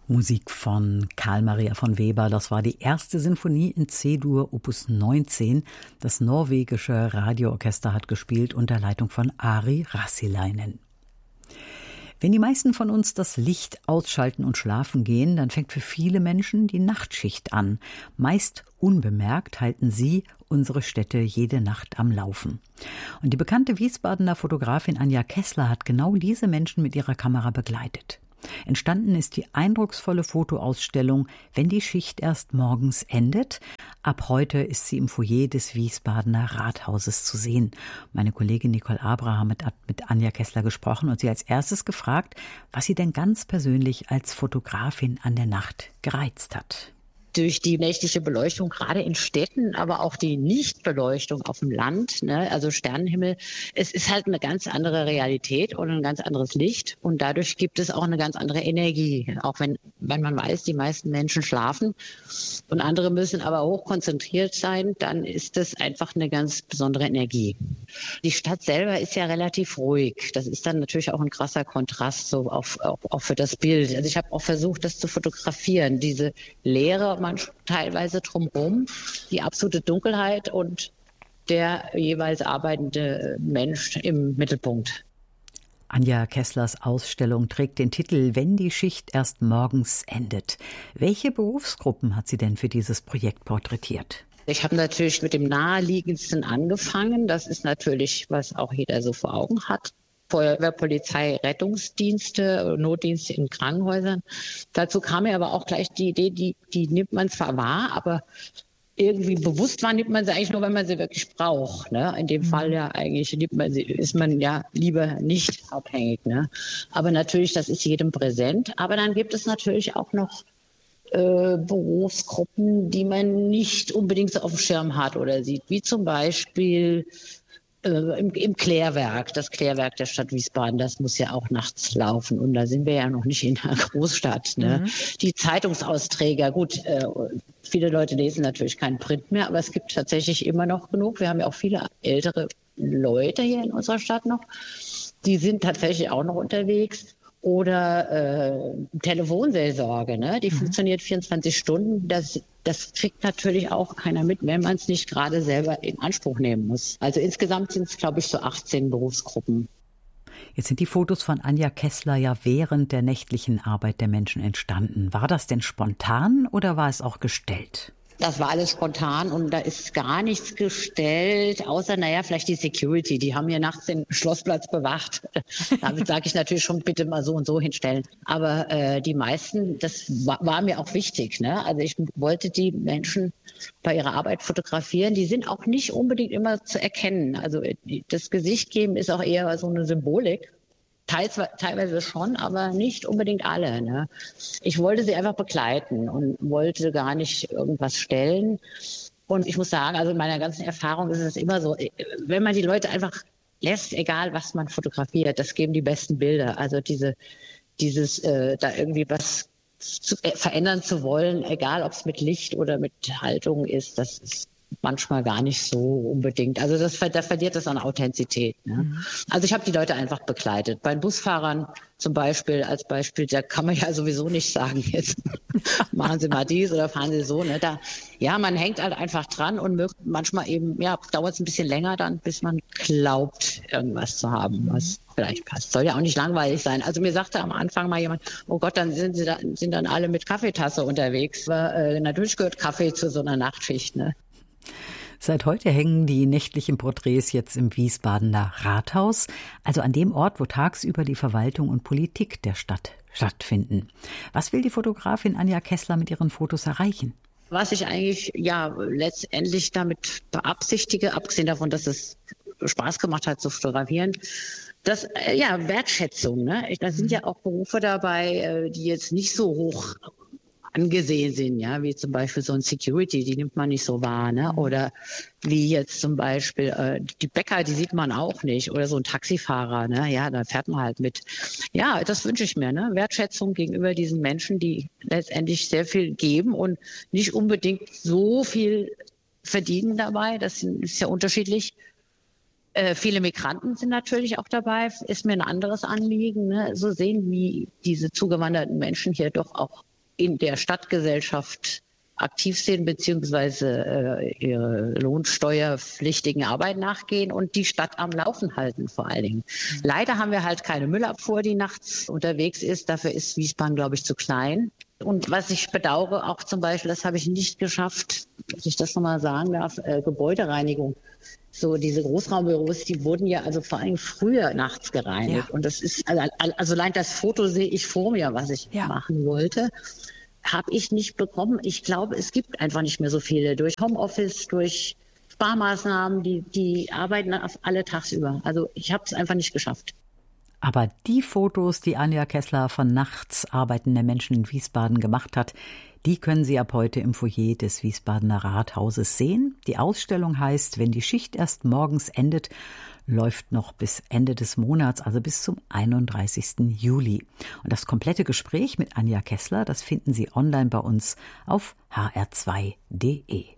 Musik von Carl Maria von Weber. Das war die erste Sinfonie in C-Dur, Opus 19. Das norwegische Radioorchester hat gespielt unter Leitung von Ari Rassilainen. Wenn die meisten von uns das Licht ausschalten und schlafen gehen, dann fängt für viele Menschen die Nachtschicht an. Meist unbemerkt halten sie unsere Städte jede Nacht am Laufen. Und die bekannte Wiesbadener Fotografin Anja Kessler hat genau diese Menschen mit ihrer Kamera begleitet. Entstanden ist die eindrucksvolle Fotoausstellung »Wenn die Schicht erst morgens endet«. Ab heute ist sie im Foyer des Wiesbadener Rathauses zu sehen. Meine Kollegin Nicole Abraham hat mit Anja Kessler gesprochen und sie als erstes gefragt, was sie denn ganz persönlich als Fotografin an der Nacht gereizt hat. Durch die nächtliche Beleuchtung, gerade in Städten, aber auch die Nichtbeleuchtung auf dem Land, ne, also Sternenhimmel, es ist halt eine ganz andere Realität und ein ganz anderes Licht und dadurch gibt es auch eine ganz andere Energie, auch wenn man weiß, die meisten Menschen schlafen und andere müssen aber hoch konzentriert sein, dann ist das einfach eine ganz besondere Energie. Die Stadt selber ist ja relativ ruhig, das ist dann natürlich auch ein krasser Kontrast so auch für das Bild. Also ich habe auch versucht, das zu fotografieren, diese Leere, teilweise drumherum, die absolute Dunkelheit und der jeweils arbeitende Mensch im Mittelpunkt. Anja Kesslers Ausstellung trägt den Titel »Wenn die Schicht erst morgens endet«. Welche Berufsgruppen hat sie denn für dieses Projekt porträtiert? Ich habe natürlich mit dem Naheliegendsten angefangen. Das ist natürlich, was auch jeder so vor Augen hat. Feuerwehr, Polizei, Rettungsdienste, Notdienste in Krankenhäusern. Dazu kam mir aber auch gleich die Idee, die nimmt man zwar wahr, aber irgendwie bewusst wahr nimmt man sie eigentlich nur, wenn man sie wirklich braucht. Ne? In dem Fall ja eigentlich ist man ja lieber nicht abhängig. Ne? Aber natürlich, das ist jedem präsent. Aber dann gibt es natürlich auch noch Berufsgruppen, die man nicht unbedingt so auf dem Schirm hat oder sieht, wie zum Beispiel im Klärwerk, das Klärwerk der Stadt Wiesbaden, das muss ja auch nachts laufen und da sind wir ja noch nicht in einer Großstadt. Ne? Die Zeitungsausträger, gut, viele Leute lesen natürlich keinen Print mehr, aber es gibt tatsächlich immer noch genug. Wir haben ja auch viele ältere Leute hier in unserer Stadt noch, die sind tatsächlich auch noch unterwegs. Oder Telefonseelsorge, ne? Die funktioniert 24 Stunden. Das kriegt natürlich auch keiner mit, wenn man es nicht gerade selber in Anspruch nehmen muss. Also insgesamt sind es, glaube ich, so 18 Berufsgruppen. Jetzt sind die Fotos von Anja Kessler ja während der nächtlichen Arbeit der Menschen entstanden. War das denn spontan oder war es auch gestellt? Das war alles spontan und da ist gar nichts gestellt, außer, vielleicht die Security. Die haben hier nachts den Schlossplatz bewacht. Damit sage ich natürlich schon, bitte mal so und so hinstellen. Aber die meisten, das war mir auch wichtig. Ne? Also ich wollte die Menschen bei ihrer Arbeit fotografieren. Die sind auch nicht unbedingt immer zu erkennen. Also das Gesicht geben ist auch eher so eine Symbolik. Teilweise schon, aber nicht unbedingt alle. Ne? Ich wollte sie einfach begleiten und wollte gar nicht irgendwas stellen. Und ich muss sagen, also in meiner ganzen Erfahrung ist es immer so, wenn man die Leute einfach lässt, egal was man fotografiert, das geben die besten Bilder. Also dieses da irgendwie was verändern zu wollen, egal ob es mit Licht oder mit Haltung ist, das ist manchmal gar nicht so unbedingt. Also da verliert das an Authentizität. Ne? Also ich habe die Leute einfach begleitet. Bei Busfahrern zum Beispiel, da kann man ja sowieso nicht sagen, jetzt machen Sie mal dies oder fahren Sie so. Ne? Man hängt halt einfach dran und manchmal eben, dauert es ein bisschen länger dann, bis man glaubt, irgendwas zu haben, was vielleicht passt. Soll ja auch nicht langweilig sein. Also mir sagte am Anfang mal jemand, oh Gott, dann sind dann alle mit Kaffeetasse unterwegs. Aber, natürlich gehört Kaffee zu so einer Nachtschicht. Ne? Seit heute hängen die nächtlichen Porträts jetzt im Wiesbadener Rathaus, also an dem Ort, wo tagsüber die Verwaltung und Politik der Stadt stattfinden. Was will die Fotografin Anja Kessler mit ihren Fotos erreichen? Was ich eigentlich letztendlich damit beabsichtige, abgesehen davon, dass es Spaß gemacht hat zu fotografieren, das Wertschätzung. Ne? Da sind ja auch Berufe dabei, die jetzt nicht so hoch angesehen sind, wie zum Beispiel so ein Security, die nimmt man nicht so wahr, ne? Oder wie jetzt zum Beispiel die Bäcker, die sieht man auch nicht, oder so ein Taxifahrer, ne? Ja, da fährt man halt mit. Ja, das wünsche ich mir, ne? Wertschätzung gegenüber diesen Menschen, die letztendlich sehr viel geben und nicht unbedingt so viel verdienen dabei. Das ist ja unterschiedlich. Viele Migranten sind natürlich auch dabei, ist mir ein anderes Anliegen, ne? So sehen, wie diese zugewanderten Menschen hier doch auch in der Stadtgesellschaft aktiv sind, beziehungsweise ihre lohnsteuerpflichtigen Arbeit nachgehen und die Stadt am Laufen halten vor allen Dingen. Leider haben wir halt keine Müllabfuhr, die nachts unterwegs ist. Dafür ist Wiesbaden, glaube ich, zu klein. Und was ich bedauere, auch zum Beispiel, das habe ich nicht geschafft, dass ich das nochmal sagen darf, Gebäudereinigung. So diese Großraumbüros, die wurden ja also vor allem früher nachts gereinigt. Ja. Und das ist, also allein das Foto sehe ich vor mir, was ich machen wollte. Habe ich nicht bekommen. Ich glaube, es gibt einfach nicht mehr so viele. Durch Homeoffice, durch Sparmaßnahmen, die arbeiten alle tagsüber. Also ich habe es einfach nicht geschafft. Aber die Fotos, die Anja Kessler von nachts arbeitenden Menschen in Wiesbaden gemacht hat, die können Sie ab heute im Foyer des Wiesbadener Rathauses sehen. Die Ausstellung heißt "Wenn die Schicht erst morgens endet", läuft noch bis Ende des Monats, also bis zum 31. Juli. Und das komplette Gespräch mit Anja Kessler, das finden Sie online bei uns auf hr2.de.